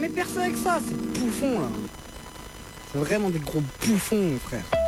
percer avec ça, c'est bouffon là. C'est vraiment des gros bouffons, mon frère.